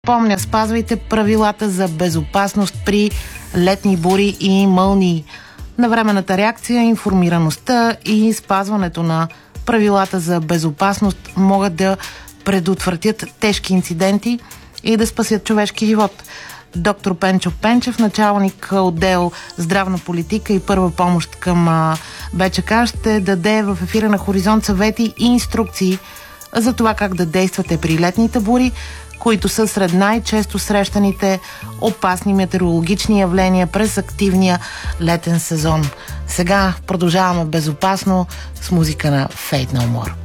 Помня, спазвайте правилата за безопасност при летни бури и мълнии. Навременната реакция, информираността и спазването на правилата за безопасност могат да предотвратят тежки инциденти и да спасят човешки живот. Доктор Пенчо Пенчев, началник отдел здравна политика и първа помощ към БЧК, ще даде в ефира на Хоризонт съвети и инструкции за това как да действате при летните бури, които са сред най-често срещаните опасни метеорологични явления през активния летен сезон. Сега продължаваме безопасно с музика на Faith No More.